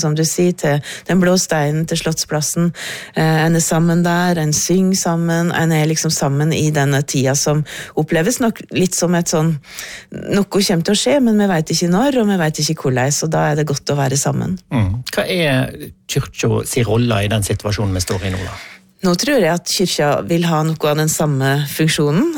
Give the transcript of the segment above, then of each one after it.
som du sier, til den blå steinen, til Slottsplassen. En sammen der, en synger sammen, en liksom sammen i denne tida som oppleves nok litt som et sånn, noe kommer til å skje, men vi vet ikke når, og vi vet ikke hvordan, så da det godt å være sammen. Hva kyrkja sin rolle i den situasjonen vi står i nå da? Nå tror jeg at kyrkja vil ha noe av den samme funksjonen,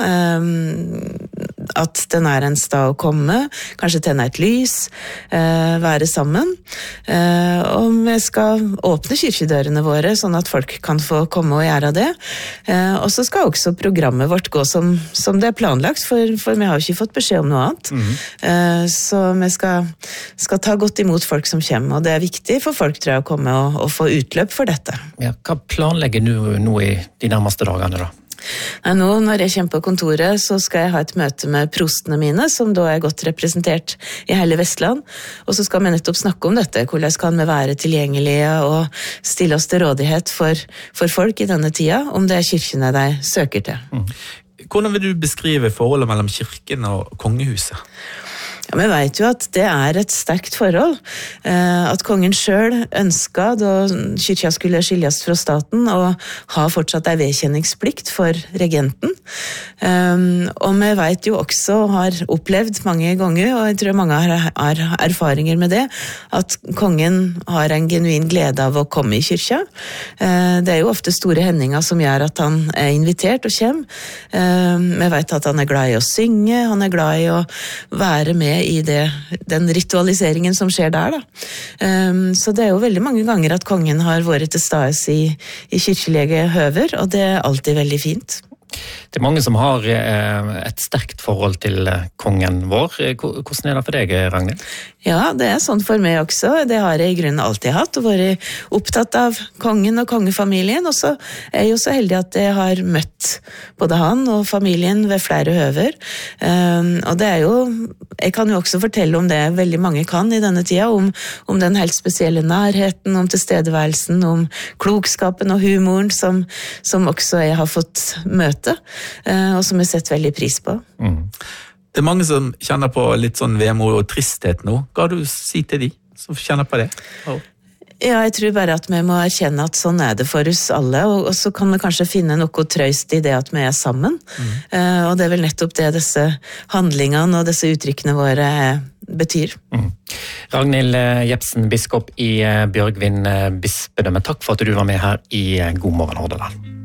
at den en sted å komme, kanskje tenne et lys, være sammen, og vi skal åpne kyrkjedørene våre, sånn at folk kan få komme og gjøre det, og så skal også programmet vårt gå som det planlagt, for vi har jo ikke fått beskjed om noe annet, så vi skal ta godt imot folk som kommer, og det viktig for folk, tror jeg, å komme og få utløp for dette. Ja, hva planlegger du nå i de nærmeste dagene da? Nå, når jeg kommer på kontoret, så skal jeg ha et møte med prostene mine, som da godt representert i hele Vestland, og så skal vi nettopp snakke om dette, hvordan kan vi være tilgjengelige og stille oss til rådighet for folk i denne tida, om det kyrkene de søker til. Hvordan vil du beskrive forholdet mellom kirken og kongehuset? Ja, vi vet jo at det et sterkt forhold, at kongen selv ønsket da kyrkja skulle skiljes fra staten og ha fortsatt en vedkjenningsplikt for regenten. Og vi vet jo også, har opplevd mange ganger, og jeg tror mange har erfaringer med det, at kongen har en genuin glede av å komme i kyrkja. Det jo ofte store hendinger som gjør at han invitert og kommer. Vi vet at han glad i å synge, han glad i å være med i den ritualiseringen som skjer der da. Så det jo veldig mange ganger at kongen har vært til stede i kirkelige høver, og det alltid veldig fint. Det mange som har et sterkt forhold til kongen vår. Hvordan det for deg, Ragnhild? Ja, det sånn for meg også. Det har jeg i grunnen alltid hatt, og vært opptatt av kongen og kongefamilien. Og så jeg jo så heldig at jeg har møtt både han og familien ved flere høver. Og det jo, jeg kan jo også fortelle om det veldig mange kan i denne tida, om den helt spesielle nærheten, om tilstedeværelsen, om klokskapen og humoren som også jeg har fått møte, og som jeg setter veldig pris på. Det mange som kjenner på litt sånn vemod og tristhet nå. Hva du si til de som kjenner på det? Ja, jeg tror bare at vi må erkjenne at sånn det for oss alle, og så kan vi kanskje finne noe trøst i det at vi sammen. Og det vel nettopp det disse handlingene og disse uttrykkene våre betyr. Ragnhild Jepsen, biskop i Bjørgvin bispedømme, takk for at du var med her i God morgen Hordaland.